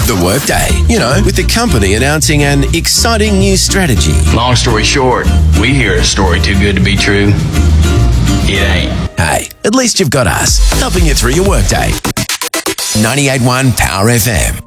The Workday, with the company announcing an exciting new strategy. Long story short, we hear a story too good to be true. It ain't. Hey, at least you've got us, helping you through your workday. 98.1 Power FM.